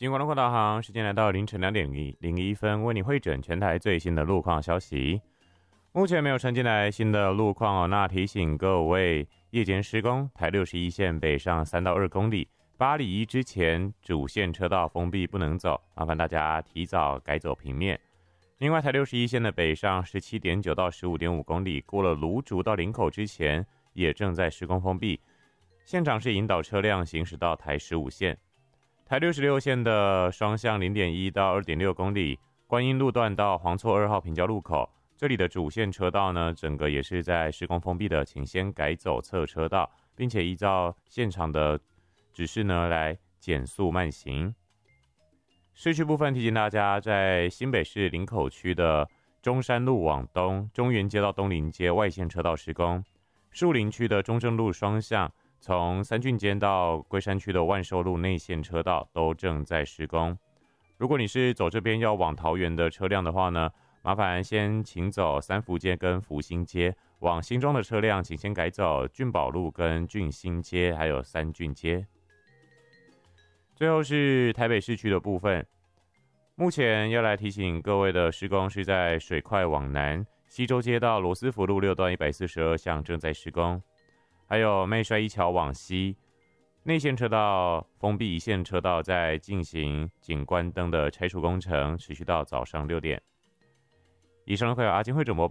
经过路况导航，时间来到凌晨2:01分，为你汇整全台最新的路况消息。目前没有传进来新的路况那提醒各位，夜间施工，台61线北上3到2公里，8里1之前主线车道封闭不能走，麻烦大家提早改走平面。另外，台61线的北上17.9到15.5公里，过了芦竹到林口之前，也正在施工封闭，现场是引导车辆行驶到台15线。台66线的双向0.1到2.6公里，观音路段到黄厝2号平交路口，这里的主线车道呢，整个也是在施工封闭的，请先改走侧车道，并且依照现场的指示呢来减速慢行。市区部分提醒大家，在新北市林口区的中山路往东，中原街到东林街外线车道施工；树林区的中正路双向，从三郡间到龟山区的万寿路内线车道都正在施工。如果你是走这边要往桃园的车辆的话呢，麻烦先请走三福街跟福兴街，往新庄的车辆请先改走郡宝路跟郡新街，还有三郡街。最后是台北市区的部分，目前要来提醒各位的施工是在水快往南，西周街到罗斯福路6段142巷正在施工。还有妹帅一桥往西，内线车道封闭，一线车道在进行景观灯的拆除工程，持续到早上6点。以上会有阿金会主播